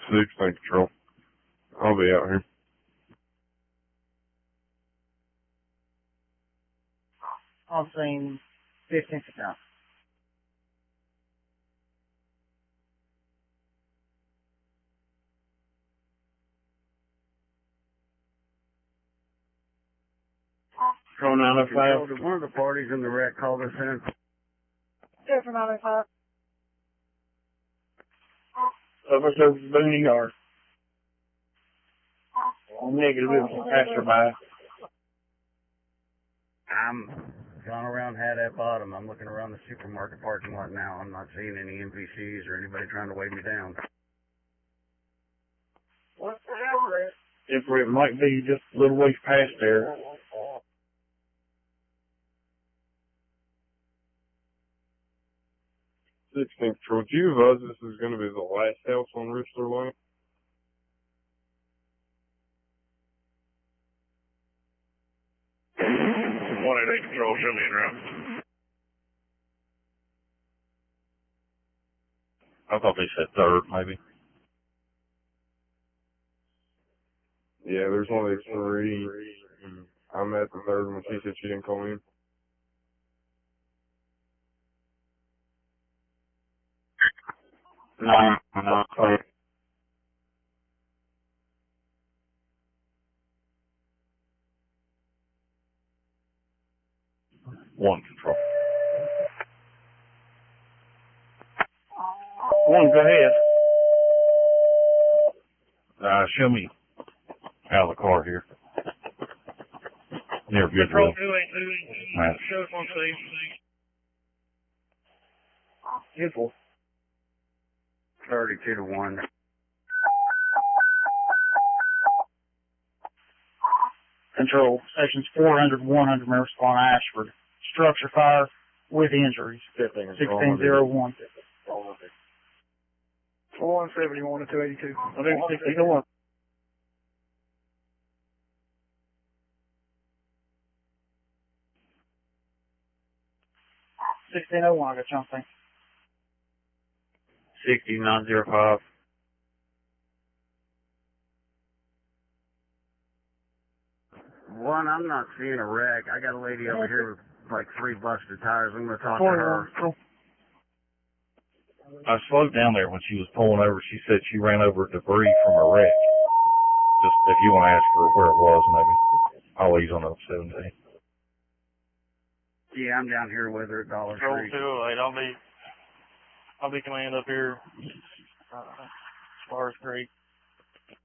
16 Patrol. I'll be out here. On scene 15th Patrol. Patrol 905. Did one of the parties in the wreck call this in? Yeah, for 905. Over service Booney Yard. Negative, it was passerby. I'm gone around Haddad Bottom. I'm looking around the supermarket parking lot now. I'm not seeing any NPCs or anybody trying to weigh me down. Whatever. It might be just a little ways past there. Patrol, do you advise this is going to be the last house on Rooster Lane? Patrol, show me around. I thought they said third, maybe. Yeah, there's only 3. I'm at the third one. She said she didn't call in. No. One Control. One, go ahead. Show me out of the car here. Near Goodwill. Right. Show us one, please. Beautiful. 32 to 1. Control, sections 400, 100 may respond Ashford. Structure fire with injuries. 1601. 171 to 282. I think 60 to 1. 1601, I got you on thing. 60905. One, I'm not seeing a wreck. I got a lady over here with like 3 busted tires. I'm going to talk to her. I slowed down there when she was pulling over. She said she ran over debris from a wreck. Just if you want to ask her where it was, maybe. I'll ease on up 17. Yeah, I'm down here with her at Dollar Tree. 208. I'll be command up here as far as Creek.